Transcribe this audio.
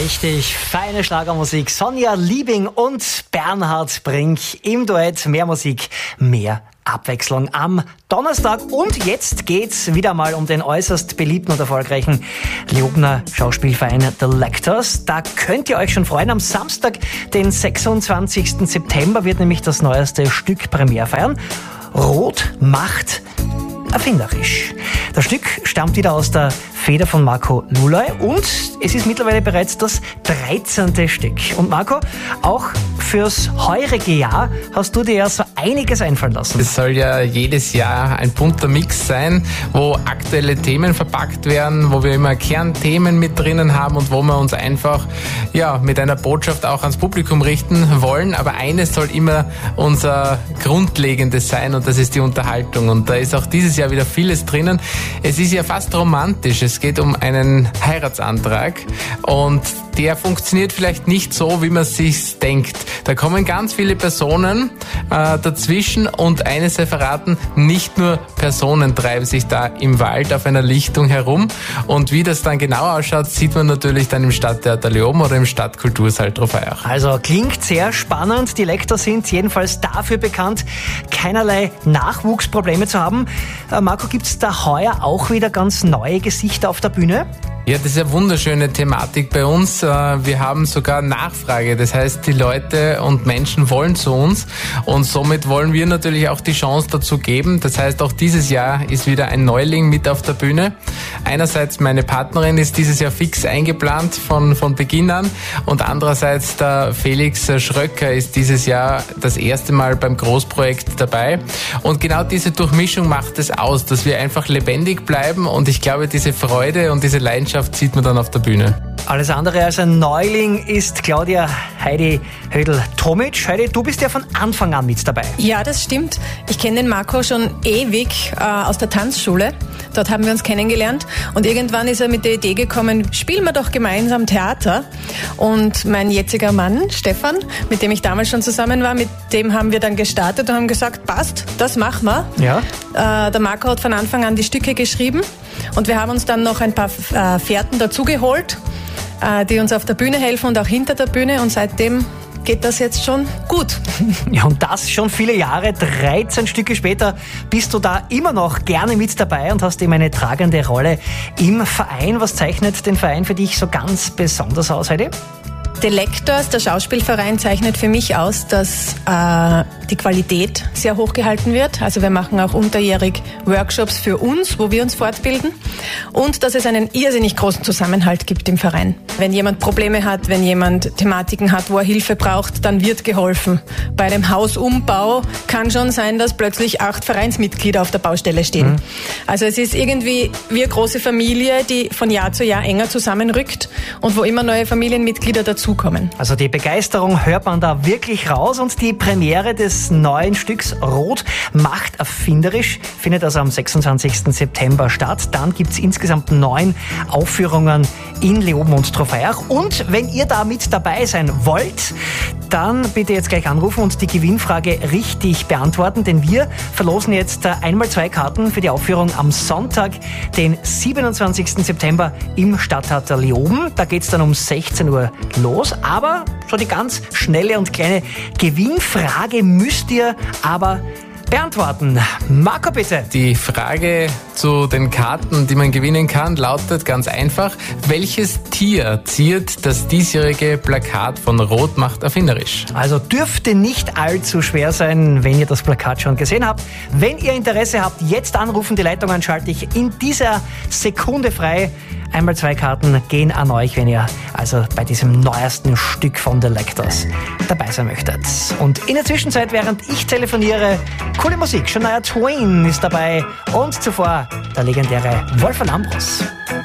Richtig feine Schlagermusik. Sonja Liebing und Bernhard Brink im Duett. Mehr Musik, mehr Abwechslung am Donnerstag. Und jetzt geht's wieder mal um den äußerst beliebten und erfolgreichen Leobner Schauspielverein The Lectors. Da könnt ihr euch schon freuen. Am Samstag, den 26. September, wird nämlich das neueste Stück Premiere feiern. Rot macht erfinderisch. Das Stück stammt wieder aus der Feder von Marco Lulay und es ist mittlerweile bereits das 13. Stück. Und Marco, auch fürs heurige Jahr hast du dir ja so einiges einfallen lassen. Es soll ja jedes Jahr ein bunter Mix sein, wo aktuelle Themen verpackt werden, wo wir immer Kernthemen mit drinnen haben und wo wir uns einfach mit einer Botschaft auch ans Publikum richten wollen. Aber eines soll immer unser Grundlegendes sein und das ist die Unterhaltung. Und da ist auch dieses Jahr wieder vieles drinnen. Es ist ja fast romantisch. Es geht um einen Heiratsantrag und der funktioniert vielleicht nicht so, wie man sich denkt. Da kommen ganz viele Personen dazwischen und eines sei verraten, nicht nur Personen treiben sich da im Wald auf einer Lichtung herum. Und wie das dann genau ausschaut, sieht man natürlich dann im Stadttheater Leoben oder im Stadtkultursaal Trofeiach. Also klingt sehr spannend. Die Lectors sind jedenfalls dafür bekannt, keinerlei Nachwuchsprobleme zu haben. Marco, gibt's da heuer auch wieder ganz neue Gesichter auf der Bühne? Ja, das ist eine wunderschöne Thematik bei uns. Wir haben sogar Nachfrage. Das heißt, die Leute und Menschen wollen zu uns und somit wollen wir natürlich auch die Chance dazu geben. Das heißt, auch dieses Jahr ist wieder ein Neuling mit auf der Bühne. Einerseits meine Partnerin ist dieses Jahr fix eingeplant von Beginn an und andererseits der Felix Schröcker ist dieses Jahr das erste Mal beim Großprojekt dabei. Und genau diese Durchmischung macht es aus, dass wir einfach lebendig bleiben und ich glaube, diese Freude und diese Leidenschaft sieht man dann auf der Bühne. Alles andere als ein Neuling ist Claudia Heidi Hödel-Tomic. Heidi, du bist ja von Anfang an mit dabei. Ja, das stimmt. Ich kenne den Marco schon ewig aus der Tanzschule. Dort haben wir uns kennengelernt und irgendwann ist er mit der Idee gekommen, spielen wir doch gemeinsam Theater. Und mein jetziger Mann, Stefan, mit dem ich damals schon zusammen war, mit dem haben wir dann gestartet und haben gesagt, passt, das machen wir. Ja. Der Marco hat von Anfang an die Stücke geschrieben und wir haben uns dann noch ein paar Fährten dazugeholt, die uns auf der Bühne helfen und auch hinter der Bühne und seitdem geht das jetzt schon gut. Ja, und das schon viele Jahre, 13 Stücke später bist du da immer noch gerne mit dabei und hast eben eine tragende Rolle im Verein. Was zeichnet den Verein für dich so ganz besonders aus, Heidi? The Lectors, der Schauspielverein, zeichnet für mich aus, dass die Qualität sehr hoch gehalten wird. Also wir machen auch unterjährig Workshops für uns, wo wir uns fortbilden. Und dass es einen irrsinnig großen Zusammenhalt gibt im Verein. Wenn jemand Probleme hat, wenn jemand Thematiken hat, wo er Hilfe braucht, dann wird geholfen. Bei einem Hausumbau kann schon sein, dass plötzlich 8 Vereinsmitglieder auf der Baustelle stehen. Also es ist irgendwie wie eine große Familie, die von Jahr zu Jahr enger zusammenrückt und wo immer neue Familienmitglieder dazukommen. Also die Begeisterung hört man da wirklich raus und die Premiere des neuen Stücks Rot macht erfinderisch findet also am 26. September statt. Dann gibt's insgesamt 9 Aufführungen in Leoben und Trofeiach. Und wenn ihr da mit dabei sein wollt, dann bitte jetzt gleich anrufen und die Gewinnfrage richtig beantworten, denn wir verlosen jetzt einmal 2 Karten für die Aufführung am Sonntag, den 27. September im Stadttheater Leoben. Da geht's dann um 16 Uhr los, aber so die ganz schnelle und kleine Gewinnfrage müsst ihr aber beantworten. Marco, bitte. Die Frage zu den Karten, die man gewinnen kann, lautet ganz einfach: Welches Tier ziert das diesjährige Plakat von Rot macht erfinderisch? Also dürfte nicht allzu schwer sein, wenn ihr das Plakat schon gesehen habt. Wenn ihr Interesse habt, jetzt anrufen, die Leitung anschalte ich in dieser Sekunde frei. Einmal 2 Karten gehen an euch, wenn ihr also bei diesem neuesten Stück von The Lectors dabei sein möchtet. Und in der Zwischenzeit, während ich telefoniere, coole Musik. Shania Twain ist dabei und zuvor der legendäre Wolfgang Ambros.